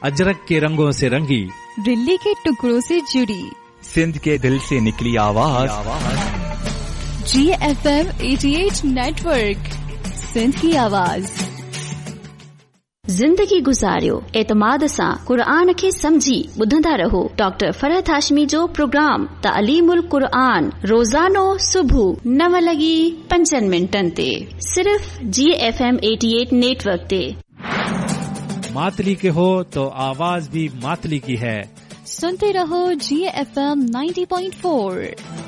अजरक के रंगों से रंगी, दिल्ली के टुकड़ों से जुड़ी, सिंध के दिल से निकली आवाज, GFM 88 नेटवर्क, सिंध की आवाज। ज़िंदगी गुज़ारियो एतमाद सां क़ुरान खे समझी ॿुधंदा रहो। डॉक्टर फरहत हाशमी जो प्रोग्राम तालीमुल क़ुरान रोज़ानो सुबुह 9:05 ते सिर्फ GFM 88 नेटवर्क ते। मातली के हो तो आवाज भी मातली की है। सुनते रहो GFM 90.4।